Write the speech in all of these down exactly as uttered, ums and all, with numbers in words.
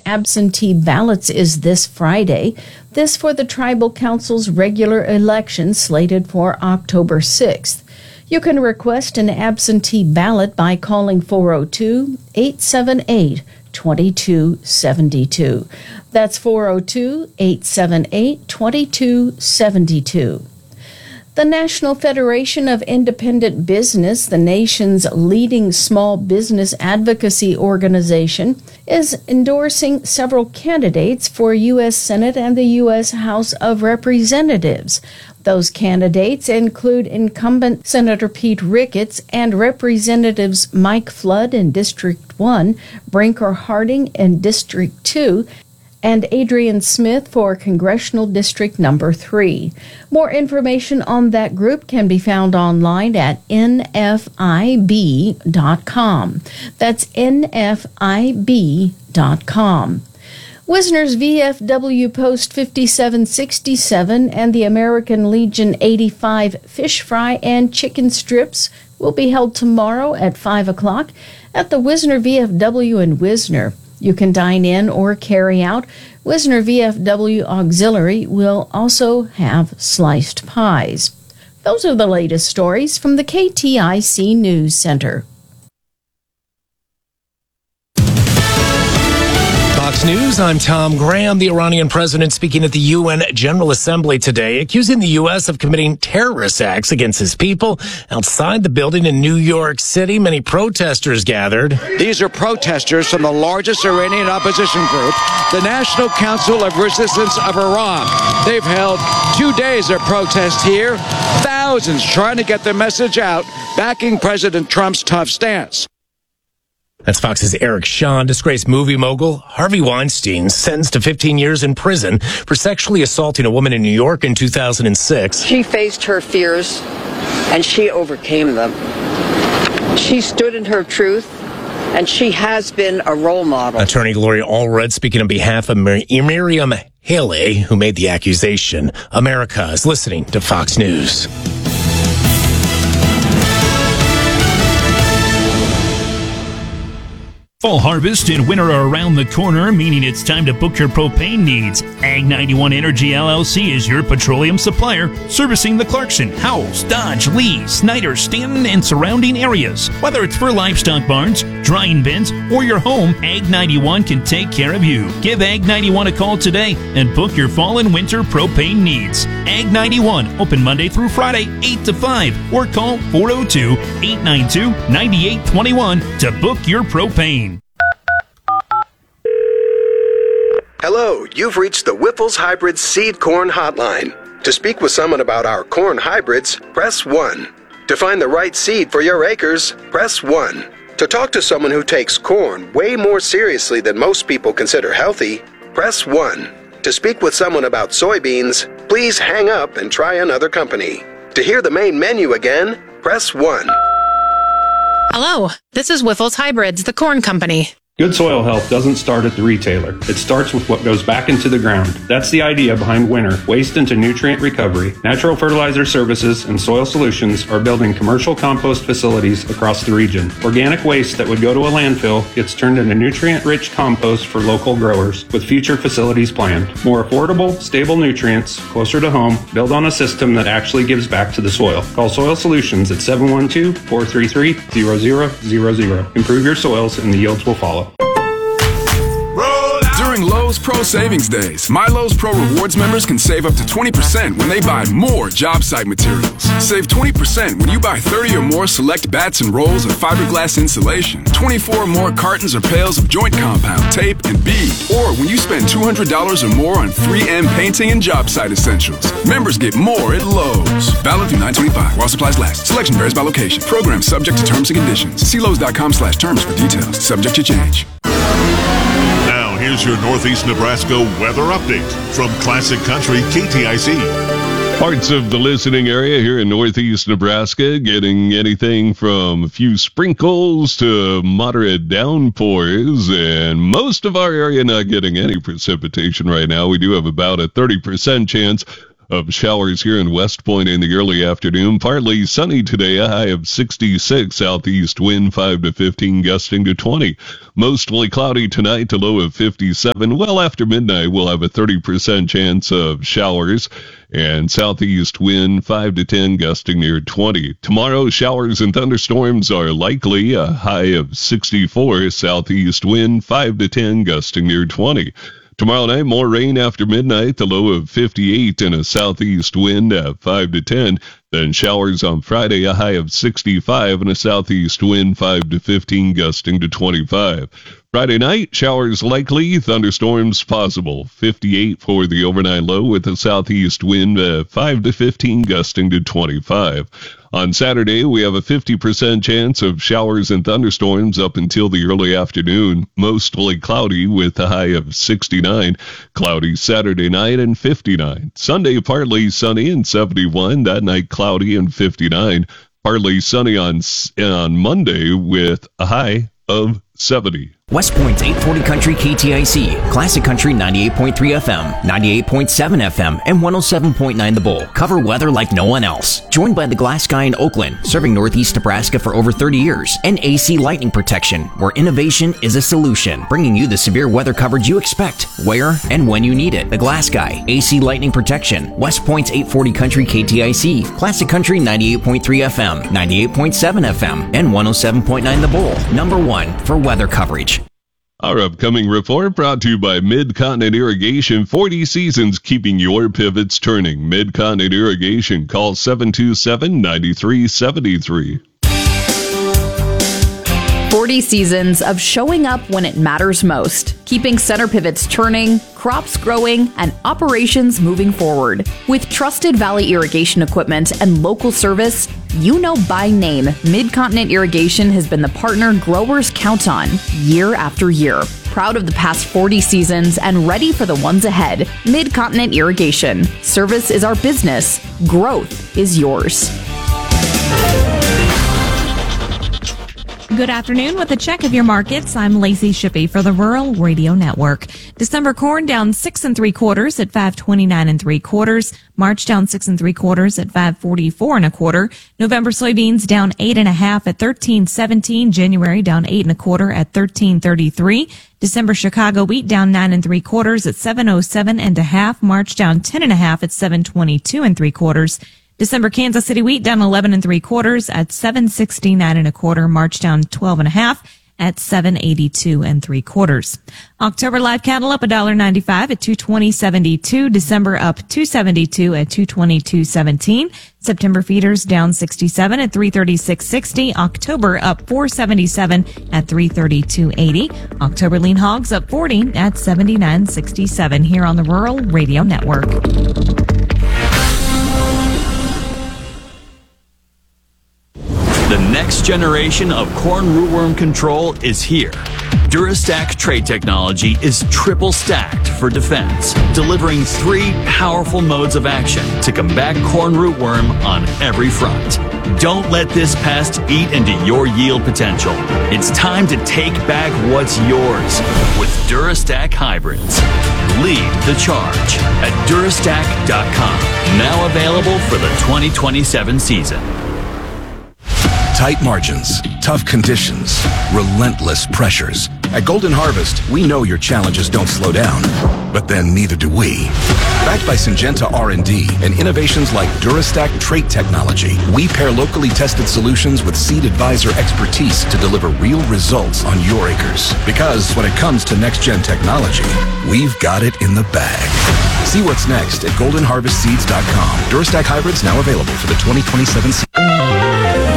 absentee ballots is this Friday. This for the Tribal Council's regular election slated for October sixth. You can request an absentee ballot by calling four oh two, eight seven eight, two two seven two. That's four oh two, eight seven eight, two two seven two. The National Federation of Independent Business, the nation's leading small business advocacy organization, is endorsing several candidates for U S Senate and the U S House of Representatives. Those candidates include incumbent Senator Pete Ricketts and Representatives Mike Flood in District one, Brinker Harding in District two, and Adrian Smith for Congressional District Number three. More information on that group can be found online at N F I B dot com. That's N F I B dot com. Wisner's V F W Post fifty-seven sixty-seven and the American Legion eighty-five fish fry and chicken strips will be held tomorrow at five o'clock at the Wisner V F W in Wisner. You can dine in or carry out. Wisner V F W Auxiliary will also have sliced pies. Those are the latest stories from the K T I C News Center. Fox News, I'm Tom Graham. The Iranian president speaking at the U N General Assembly today, accusing the U S of committing terrorist acts against his people. Outside the building in New York City, many protesters gathered. These are protesters from the largest Iranian opposition group, the National Council of Resistance of Iran. They've held two days of protest here, thousands trying to get their message out, backing President Trump's tough stance. That's Fox's Eric Shawn. Disgraced movie mogul Harvey Weinstein sentenced to fifteen years in prison for sexually assaulting a woman in New York in two thousand six. She faced her fears, and she overcame them. She stood in her truth, and she has been a role model. Attorney Gloria Allred speaking on behalf of Mir- Miriam Haley, who made the accusation. America is listening to Fox News. Fall harvest and winter are around the corner, meaning it's time to book your propane needs. Ag ninety-one Energy L L C is your petroleum supplier, servicing the Clarkson, Howells, Dodge, Lee, Snyder, Stanton, and surrounding areas. Whether it's for livestock barns, drying bins, or your home, Ag ninety-one can take care of you. Give Ag ninety-one a call today and book your fall and winter propane needs. Ag ninety-one, open Monday through Friday, eight to five, or call four oh two, eight nine two, nine eight two one to book your propane. Hello, you've reached the Whiffles Hybrid Seed Corn Hotline. To speak with someone about our corn hybrids, press one. To find the right seed for your acres, press one. To talk to someone who takes corn way more seriously than most people consider healthy, press one. To speak with someone about soybeans, please hang up and try another company. To hear the main menu again, press one. Hello, this is Whiffles Hybrids, the corn company. Good soil health doesn't start at the retailer. It starts with what goes back into the ground. That's the idea behind Winter, Waste into Nutrient Recovery. Natural Fertilizer Services and Soil Solutions are building commercial compost facilities across the region. Organic waste that would go to a landfill gets turned into nutrient-rich compost for local growers, with future facilities planned. More affordable, stable nutrients, closer to home, build on a system that actually gives back to the soil. Call Soil Solutions at seven one two, four three three, zero zero zero zero. Improve your soils and the yields will follow. During Lowe's Pro Savings Days, My Lowe's Pro Rewards members can save up to twenty percent when they buy more job site materials. Save twenty percent when you buy thirty or more select bats and rolls of fiberglass insulation, twenty-four or more cartons or pails of joint compound, tape, and bead, or when you spend two hundred dollars or more on three M painting and job site essentials. Members get more at Lowe's. Valid through nine twenty-five while supplies last. Selection varies by location. Program subject to terms and conditions. See Lowe's.com slash terms for details. Subject to change. Now, here's your Northeast Nebraska weather update from Classic Country K T I C. Parts of the listening area here in Northeast Nebraska getting anything from a few sprinkles to moderate downpours, and most of our area not getting any precipitation right now. We do have about a thirty percent chance of showers here in West Point in the early afternoon. Partly sunny today, a high of sixty-six. Southeast wind five to fifteen, gusting to twenty. Mostly cloudy tonight, a low of fifty-seven. Well, after midnight, we'll have a thirty percent chance of showers. And southeast wind five to ten, gusting near twenty. Tomorrow, showers and thunderstorms are likely, a high of sixty-four. Southeast wind five to ten, gusting near twenty. Tomorrow night, more rain after midnight, the low of fifty-eight, and a southeast wind at five to ten. Then showers on Friday, a high of sixty-five, and a southeast wind five to fifteen, gusting to twenty-five. Friday night, showers likely, thunderstorms possible. fifty-eight for the overnight low, with a southeast wind at five to fifteen, gusting to twenty-five. On Saturday, we have a fifty percent chance of showers and thunderstorms up until the early afternoon. Mostly cloudy with a high of sixty-nine. Cloudy Saturday night and fifty-nine. Sunday, partly sunny and seventy-one. That night, cloudy and fifty-nine. Partly sunny on, on Monday with a high of seventy. West Point's eight forty Country K T I C, Classic Country ninety-eight point three F M, ninety-eight point seven F M, and one oh seven point nine The Bull. Cover weather like no one else. Joined by the Glass Guy in Oakland, serving Northeast Nebraska for over thirty years, and A C Lightning Protection, where innovation is a solution, bringing you the severe weather coverage you expect, where and when you need it. The Glass Guy, A C Lightning Protection, West Point's eight forty Country K T I C, Classic Country ninety-eight point three F M, ninety-eight point seven F M, and one oh seven point nine The Bull. Number one for weather coverage. Our upcoming report brought to you by Mid-Continent Irrigation. forty seasons keeping your pivots turning. Mid-Continent Irrigation. Call seven two seven, nine three seven three. forty seasons of showing up when it matters most, keeping center pivots turning, crops growing, and operations moving forward. With trusted Valley irrigation equipment and local service, you know by name, Mid-Continent Irrigation has been the partner growers count on year after year. Proud of the past forty seasons and ready for the ones ahead. Mid-Continent Irrigation. Service is our business. Growth is yours. Good afternoon. With a check of your markets, I'm Lacey Shippey for the Rural Radio Network. December corn down six and three quarters at five twenty-nine and three quarters. March down six and three quarters at five forty-four and a quarter. November soybeans down eight and a half at thirteen seventeen. January down eight and a quarter at thirteen thirty-three. December Chicago wheat down nine and three quarters at seven oh seven and a half. March down ten and a half at seven twenty-two and three quarters. December Kansas City wheat down eleven and three quarters at seven sixty-nine and a quarter. March down twelve and a half at seven eighty-two and three quarters. October live cattle up one dollar ninety-five at two twenty seventy-two. December up two seventy-two at two twenty-two seventeen. September feeders down sixty-seven at three thirty-six sixty. October up four seventy-seven at three thirty-two eighty. October lean hogs up forty at seventy-nine sixty-seven here on the Rural Radio Network. The next generation of corn rootworm control is here. Durastack trait technology is triple stacked for defense, delivering three powerful modes of action to combat corn rootworm on every front. Don't let this pest eat into your yield potential. It's time to take back what's yours with Durastack hybrids. Lead the charge at Durastack dot com. Now available for the twenty twenty-seven season. Tight margins, tough conditions, relentless pressures. At Golden Harvest, we know your challenges don't slow down, but then neither do we. Backed by Syngenta R and D and innovations like Durastack trait technology, we pair locally tested solutions with Seed Advisor expertise to deliver real results on your acres. Because when it comes to next-gen technology, we've got it in the bag. See what's next at golden harvest seeds dot com. Durastack hybrids now available for the twenty twenty-seven season.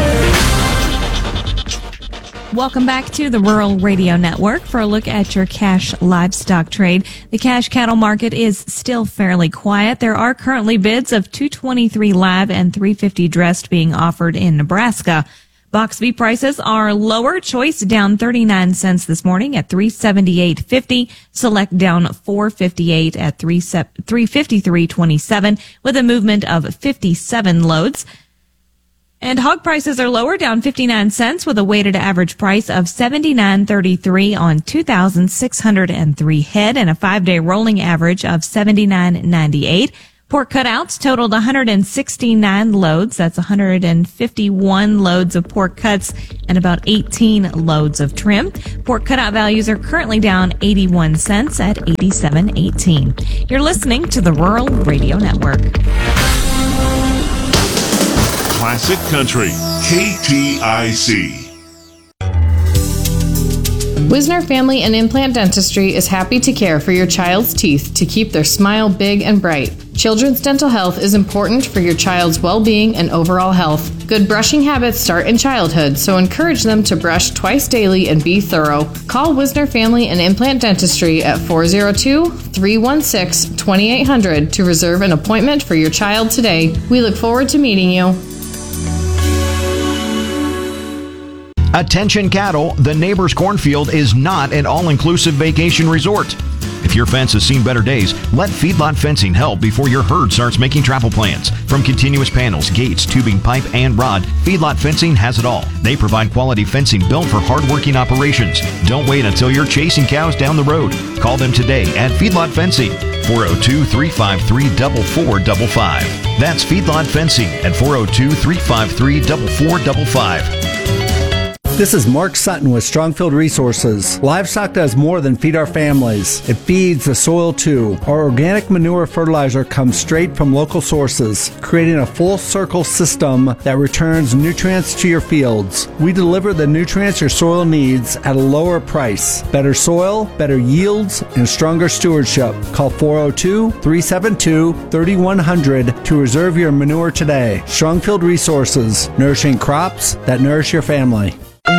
Welcome back to the Rural Radio Network for a look at your cash livestock trade. The cash cattle market is still fairly quiet. There are currently bids of two twenty-three live and three fifty dressed being offered in Nebraska. Box beef prices are lower. Choice down thirty-nine cents this morning at three seventy-eight fifty. Select down four fifty-eight at three fifty-three twenty-seven with a movement of fifty-seven loads. And hog prices are lower, down fifty-nine cents with a weighted average price of seventy-nine thirty-three on two thousand six hundred three head and a five-day rolling average of seventy-nine ninety-eight. Pork cutouts totaled one hundred sixty-nine loads. That's one hundred fifty-one loads of pork cuts and about eighteen loads of trim. Pork cutout values are currently down eighty-one cents at eighty-seven eighteen. You're listening to the Rural Radio Network. Classic Country, K T I C. Wisner Family and Implant Dentistry is happy to care for your child's teeth to keep their smile big and bright. Children's dental health is important for your child's well-being and overall health. Good brushing habits start in childhood, so encourage them to brush twice daily and be thorough. Call Wisner Family and Implant Dentistry at four oh two, three one six, two eight zero zero to reserve an appointment for your child today. We look forward to meeting you. Attention cattle, the neighbor's cornfield is not an all-inclusive vacation resort. If your fence has seen better days, let Feedlot Fencing help before your herd starts making travel plans. From continuous panels, gates, tubing, pipe, and rod, Feedlot Fencing has it all. They provide quality fencing built for hard-working operations. Don't wait until you're chasing cows down the road. Call them today at Feedlot Fencing, four oh two, three five three, four four five five. That's Feedlot Fencing at four oh two, three five three, four four five five. This is Mark Sutton with Strongfield Resources. Livestock does more than feed our families. It feeds the soil too. Our organic manure fertilizer comes straight from local sources, creating a full circle system that returns nutrients to your fields. We deliver the nutrients your soil needs at a lower price. Better soil, better yields, and stronger stewardship. Call four oh two, three seven two, three one zero zero to reserve your manure today. Strongfield Resources, nourishing crops that nourish your family.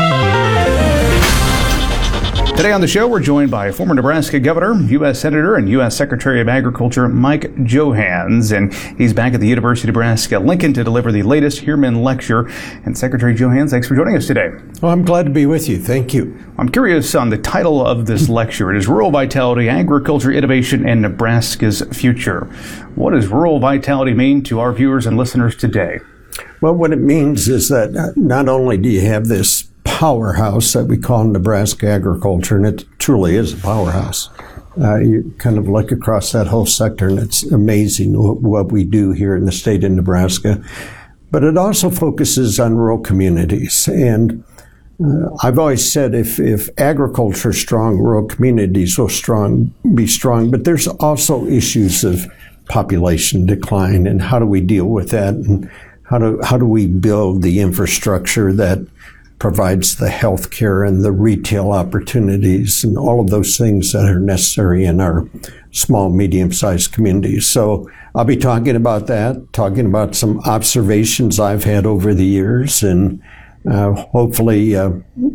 Today on the show, we're joined by former Nebraska Governor, U S Senator, and U S Secretary of Agriculture, Mike Johanns. And he's back at the University of Nebraska-Lincoln to deliver the latest Heermann Lecture. And Secretary Johanns, thanks for joining us today. Well, I'm glad to be with you. Thank you. I'm curious on the title of this lecture. It is Rural Vitality, Agriculture, Innovation, and Nebraska's Future. What does rural vitality mean to our viewers and listeners today? Well, what it means is that not only do you have this powerhouse that we call Nebraska agriculture, and it truly is a powerhouse. Uh, you kind of look across that whole sector, and it's amazing what, what we do here in the state of Nebraska. But it also focuses on rural communities. And uh, I've always said if, if agriculture is strong, rural communities will strong be strong. But there's also issues of population decline, and how do we deal with that? And how do how do we build the infrastructure that provides the health care and the retail opportunities and all of those things that are necessary in our small, medium-sized communities. So I'll be talking about that, talking about some observations I've had over the years, and uh, hopefully uh,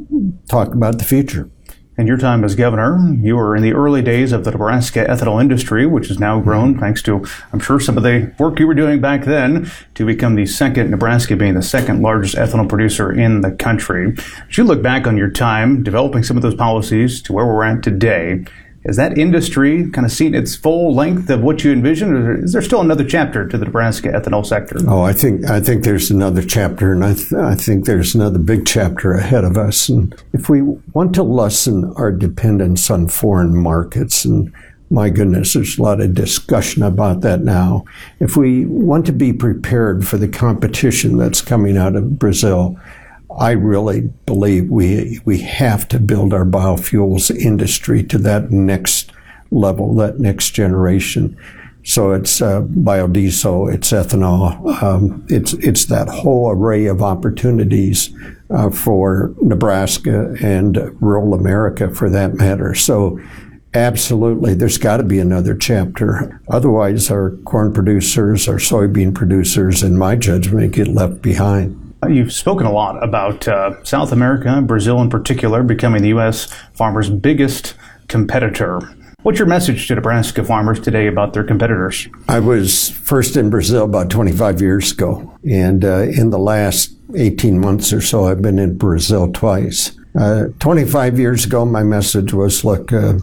talk about the future. In your time as governor, you were in the early days of the Nebraska ethanol industry, which has now grown thanks to, I'm sure, some of the work you were doing back then to become the second, Nebraska being the second largest ethanol producer in the country. As you look back on your time developing some of those policies to where we're at today, has that industry kind of seen its full length of what you envisioned, or is there still another chapter to the Nebraska ethanol sector? Oh, I think I think there's another chapter, and I, th- I think there's another big chapter ahead of us. And if we want to lessen our dependence on foreign markets, and my goodness, there's a lot of discussion about that now. If we want to be prepared for the competition that's coming out of Brazil, I really believe we we have to build our biofuels industry to that next level, that next generation. So it's uh, biodiesel, it's ethanol, um, it's it's that whole array of opportunities uh, for Nebraska and rural America, for that matter. So absolutely, there's got to be another chapter. Otherwise, our corn producers, our soybean producers, in my judgment, get left behind. You've spoken a lot about uh, South America, Brazil in particular, becoming the U S farmers' biggest competitor. What's your message to Nebraska farmers today about their competitors? I was first in Brazil about twenty-five years ago, and uh, in the last eighteen months or so, I've been in Brazil twice. Uh, twenty-five years ago, my message was, look, uh,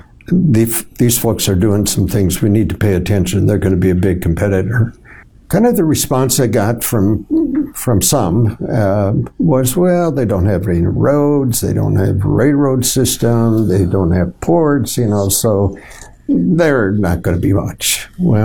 the, these folks are doing some things we need to pay attention. They're going to be a big competitor. Kind of the response I got from from some uh, was, well, they don't have any roads, they don't have a railroad system, they don't have ports, you know, so they're not going to be much. Well,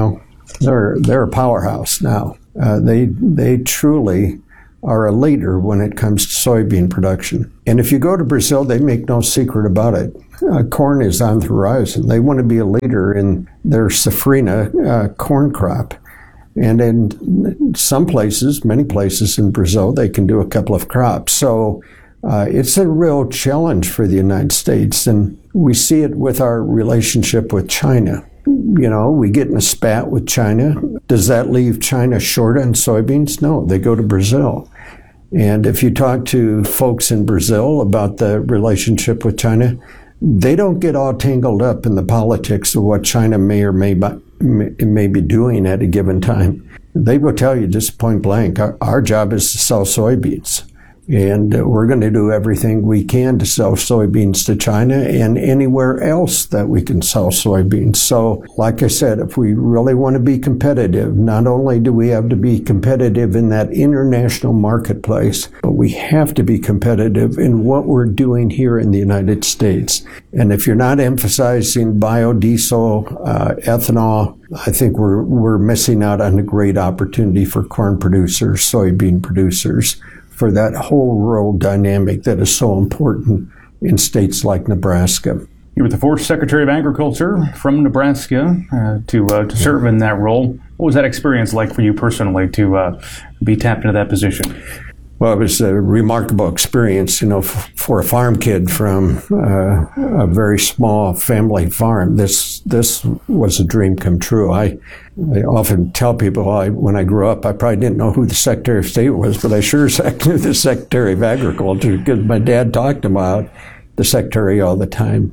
they're they're a powerhouse now. Uh, they they truly are a leader when it comes to soybean production. And if you go to Brazil, they make no secret about it. Uh, corn is on the horizon. They want to be a leader in their safrinha uh, corn crop. And in some places, many places in Brazil, they can do a couple of crops. So uh, it's a real challenge for the United States. And we see it with our relationship with China. You know, we get in a spat with China. Does that leave China short on soybeans? No, they go to Brazil. And if you talk to folks in Brazil about the relationship with China, they don't get all tangled up in the politics of what China may or may, may be doing at a given time. They will tell you just point blank, our, our job is to sell soybeans. And we're going to do everything we can to sell soybeans to China and anywhere else that we can sell soybeans. So, like I said, if we really want to be competitive, not only do we have to be competitive in that international marketplace, but we have to be competitive in what we're doing here in the United States. And if you're not emphasizing biodiesel, uh, ethanol, I think we're we're missing out on a great opportunity for corn producers, soybean producers, for that whole rural dynamic that is so important in states like Nebraska. You were the fourth Secretary of Agriculture from Nebraska uh, to uh, to serve in that role. What was that experience like for you personally to uh, be tapped into that position? Well, it was a remarkable experience, you know, f- for a farm kid from uh, a very small family farm. This this was a dream come true. I, I often tell people I, when I grew up, I probably didn't know who the Secretary of State was, but I sure knew the Secretary of Agriculture because my dad talked about the Secretary all the time.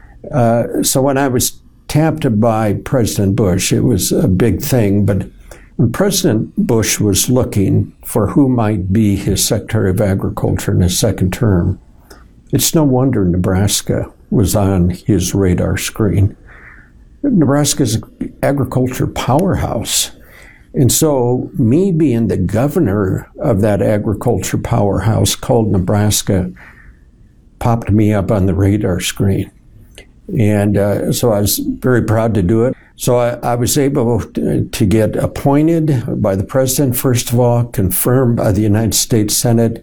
Uh, so when I was tapped by President Bush, it was a big thing, but when President Bush was looking for who might be his Secretary of Agriculture in his second term, it's no wonder Nebraska was on his radar screen. Nebraska's an agriculture powerhouse. And so me being the governor of that agriculture powerhouse called Nebraska popped me up on the radar screen. And uh, so I was very proud to do it. So I, I was able to, to get appointed by the president, first of all, confirmed by the United States Senate,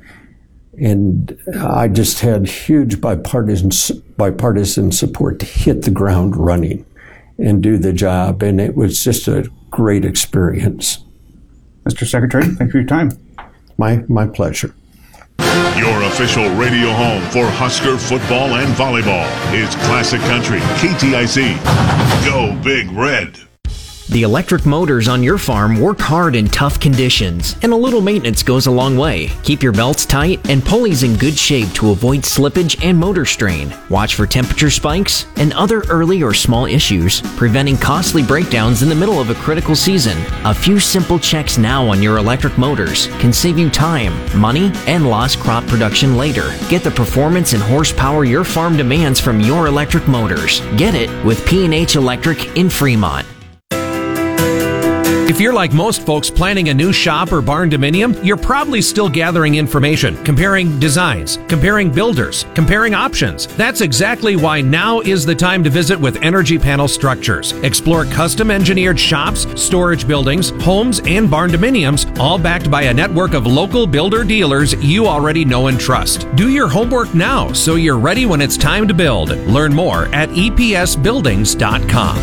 and I just had huge bipartisan bipartisan support to hit the ground running and do the job, and it was just a great experience. Mister Secretary, thank you for your time. My my pleasure. Your official radio home for Husker football and volleyball is Classic Country K T I C. Go Big Red. The electric motors on your farm work hard in tough conditions, and a little maintenance goes a long way. Keep your belts tight and pulleys in good shape to avoid slippage and motor strain. Watch for temperature spikes and other early or small issues, preventing costly breakdowns in the middle of a critical season. A few simple checks now on your electric motors can save you time, money, and lost crop production later. Get the performance and horsepower your farm demands from your electric motors. Get it with P and H Electric in Fremont. If you're like most folks planning a new shop or barn dominium, you're probably still gathering information, comparing designs, comparing builders, comparing options. That's exactly why now is the time to visit with Energy Panel Structures. Explore custom engineered shops, storage buildings, homes, and barn dominiums, all backed by a network of local builder dealers you already know and trust. Do your homework now so you're ready when it's time to build. Learn more at E P S buildings dot com.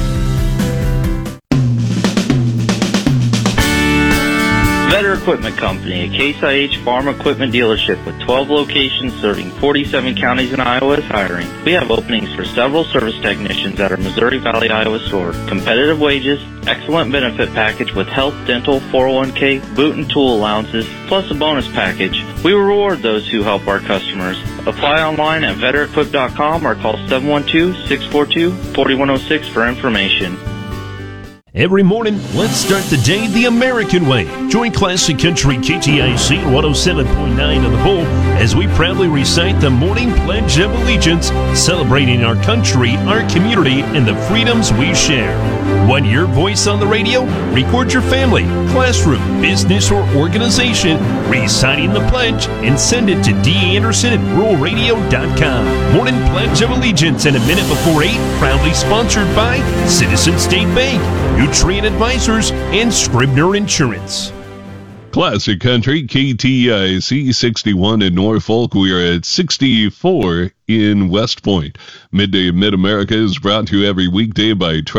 Vetter Equipment Company, a Case I H farm equipment dealership with twelve locations serving forty-seven counties in Iowa, is hiring. We have openings for several service technicians at our Missouri Valley, Iowa store. Competitive wages, excellent benefit package with health, dental, four oh one k, boot and tool allowances, plus a bonus package. We reward those who help our customers. Apply online at vetter equip dot com or call seven one two, six four two, four one zero six for information. Every morning, let's start the day the American way. Join Classic Country K T I C one oh seven point nine on the Bull as we proudly recite the morning Pledge of Allegiance, celebrating our country, our community, and the freedoms we share. Want your voice on the radio? Record your family, classroom, business, or organization, re-signing the pledge, and send it to D. Anderson at rural radio dot com. Morning Pledge of Allegiance and a minute before eight, proudly sponsored by Citizen State Bank, Nutrient Advisors, and Scribner Insurance. Classic Country, K T I C sixty-one in Norfolk. We are at sixty-four in West Point. Midday Mid-America is brought to you every weekday by